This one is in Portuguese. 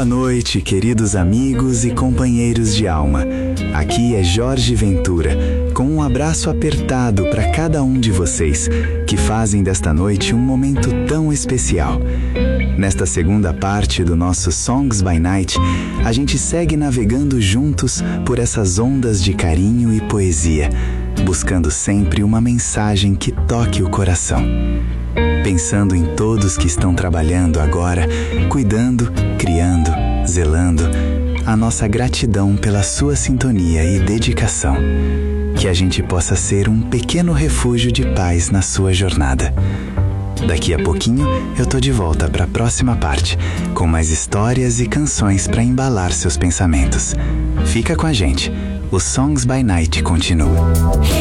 Boa noite, queridos amigos e companheiros de alma. Aqui é Jorge Ventura, com um abraço apertado para cada um de vocês que fazem desta noite um momento tão especial. Nesta segunda parte do nosso Songs by Night, a gente segue navegando juntos por essas ondas de carinho e poesia, buscando sempre uma mensagem que toque o coração. Pensando em todos que estão trabalhando agora, cuidando, criando, zelando, a nossa gratidão pela sua sintonia e dedicação. Que a gente possa ser um pequeno refúgio de paz na sua jornada. Daqui a pouquinho eu tô de volta para a próxima parte, com mais histórias e canções para embalar seus pensamentos. Fica com a gente, o Songs by Night continua.